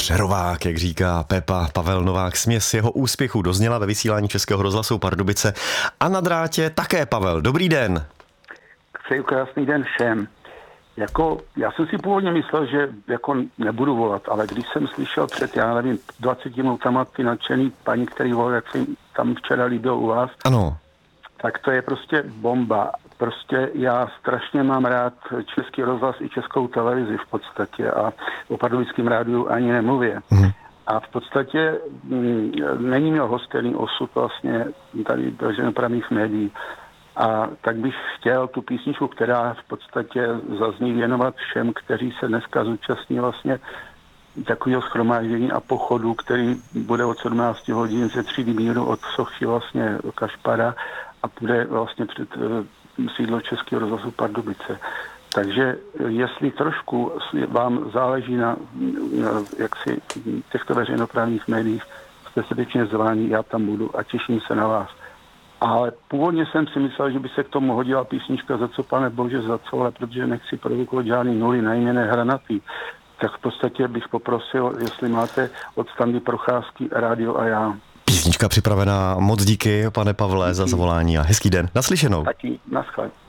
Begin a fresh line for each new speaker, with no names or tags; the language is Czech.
Přerovák, jak říká Pepa. Pavel Novák, směs jeho úspěchu dozněla ve vysílání Českého rozhlasu Pardubice. A na drátě také Pavel. Dobrý den.
Přeju krásný den všem. Já jsem si původně myslel, že nebudu volat, ale když jsem slyšel před, 20 minutama ty nadšený paní, který volal, jak se tam včera líbil u vás,
ano,
tak to je prostě bomba. Prostě já strašně mám rád Český rozhlas i Českou televizi v podstatě a o Pardubickém rádiu ani nemluvě. A v podstatě není měl hostelný osud vlastně tady do veřejnoprávních médií. A tak bych chtěl tu písničku, která v podstatě zazní, věnovat všem, kteří se dneska zúčastní vlastně takového shromáždění a pochodu, který bude od 17 hodin ze Třídy míru od sochy vlastně Kašpara a bude vlastně před sídlo Českého rozhlasu Pardubice. Takže jestli trošku vám záleží na jaksi těchto veřejnoprávních médiích, jste srdečně zváni, já tam budu a těším se na vás. Ale původně jsem si myslel, že by se k tomu hodila písnička Za co, pane bože, za co, ale protože nechci produkovat žádný nuly, najměné hranatý, tak v podstatě bych poprosil, jestli máte od Standy Procházky Rádio a já.
Písnička připravená. Moc díky, pane Pavle, za zavolání a hezký den. Naslyšenou.
Taky, naschle.